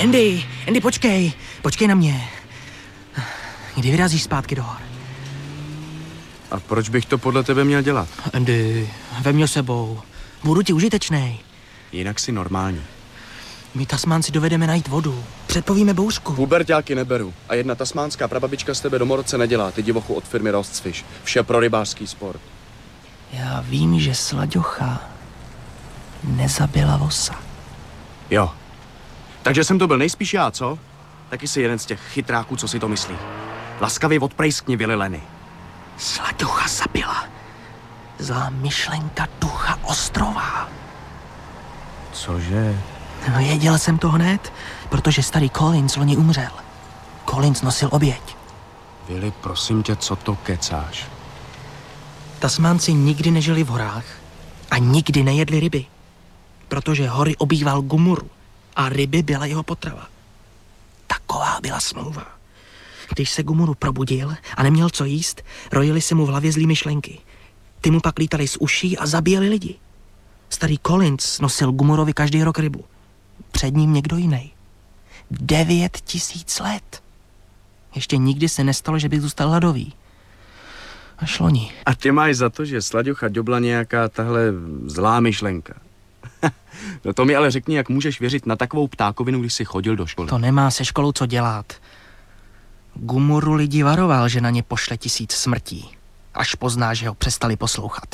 Andy, počkej. Počkej na mě. Kdy vyrazíš zpátky do hor? A proč bych to podle tebe měl dělat? Andy, vem mě sebou. Budu ti užitečnej. Jinak si normální. My Tasmánci dovedeme najít vodu. Předpovíme bouřku. Puberťáky neberu. A jedna tasmánská prababička z tebe domorodce nedělá, ty divochu od firmy Rostfish. Vše pro rybářský sport. Já vím, že slaďocha nezabila vosa. Jo. Takže jsem to byl nejspíš já, co? Taky si jeden z těch chytráků, co si to myslí. Laskavě odprejskni, Vili Lenny. Slaďocha zabila. Zlá myšlenka ducha ostrova. Cože? No, věděl jsem to hned, protože starý Collins loni umřel. Collins nosil oběť. Vili, prosím tě, co to kecáš? Tasmánci nikdy nežili v horách a nikdy nejedli ryby, protože hory obýval Gumuru a ryby byla jeho potrava. Taková byla smlouva. Když se Gumuru probudil a neměl co jíst, rojily se mu v hlavě zlý myšlenky. Ty mu pak lítali z uší a zabíjeli lidi. Starý Collins nosil Gumurovi každý rok rybu. Před ním někdo jiný. 9000 let. Ještě nikdy se nestalo, že bych zůstal hladový. Až loni. A ty máš za to, že slaďocha ďobla nějaká tahle zlá myšlenka. No to mi ale řekni, jak můžeš věřit na takovou ptákovinu, když jsi chodil do školy. To nemá se školou co dělat. Gumuru lidi varoval, že na ně pošle 1000 smrtí. Až pozná, že ho přestali poslouchat.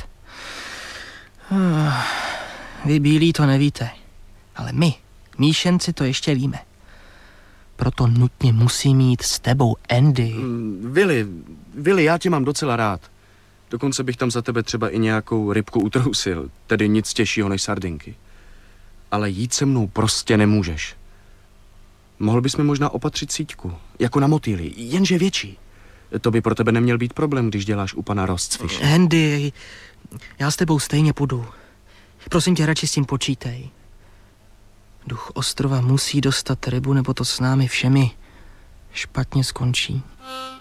Vy bílí to nevíte. Ale my, míšenci, to ještě víme. Proto nutně musím jít s tebou, Andy. Vili, já tě mám docela rád. Dokonce bych tam za tebe třeba i nějakou rybku utrousil, tedy nic těžšího než sardinky. Ale jít se mnou prostě nemůžeš. Mohl bys mi možná opatřit síťku, jako na motýly, jenže větší. To by pro tebe neměl být problém, když děláš u pana Rostfish. Andy, já s tebou stejně půjdu. Prosím tě, radši s tím počítej. Duch ostrova musí dostat rybu, nebo to s námi všemi špatně skončí.